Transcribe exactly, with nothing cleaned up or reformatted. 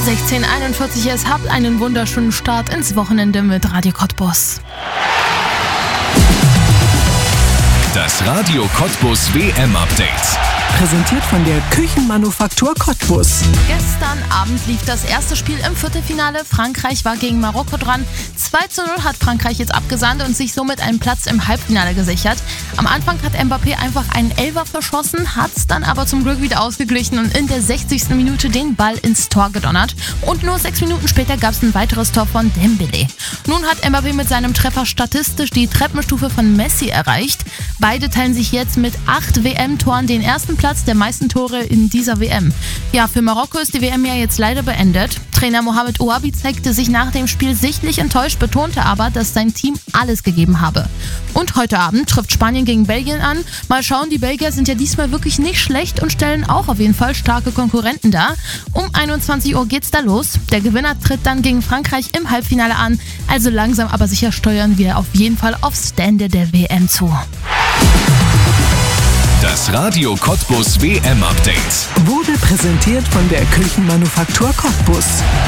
sechzehn Uhr einundvierzig. Es habt einen wunderschönen Start ins Wochenende mit Radio Cottbus. Das Radio Cottbus W M-Update. Präsentiert von der Küchenmanufaktur Cottbus. Gestern Abend lief das erste Spiel im Viertelfinale. Frankreich war gegen Marokko dran. zwei zu null hat Frankreich jetzt abgesandt und sich somit einen Platz im Halbfinale gesichert. Am Anfang hat Mbappé einfach einen Elfer verschossen, hat es dann aber zum Glück wieder ausgeglichen und in der sechzigsten Minute den Ball ins Tor gedonnert. Und nur sechs Minuten später gab es ein weiteres Tor von Dembélé. Nun hat Mbappé mit seinem Treffer statistisch die Treppenstufe von Messi erreicht. Beide teilen sich jetzt mit acht W M-Toren den ersten Platz der meisten Tore in dieser W M. Ja, für Marokko ist die W M ja jetzt leider beendet. Trainer Mohamed Ouabi zeigte sich nach dem Spiel sichtlich enttäuscht, betonte aber, dass sein Team alles gegeben habe. Und heute Abend trifft Spanien gegen Belgien an. Mal schauen, die Belgier sind ja diesmal wirklich nicht schlecht und stellen auch auf jeden Fall starke Konkurrenten dar. Um einundzwanzig Uhr geht's da los. Der Gewinner tritt dann gegen Frankreich im Halbfinale an. Also langsam aber sicher steuern wir auf jeden Fall aufs Ende der W M zu. Das Radio Cottbus W M-Update Wurde präsentiert von der Küchenmanufaktur Cottbus.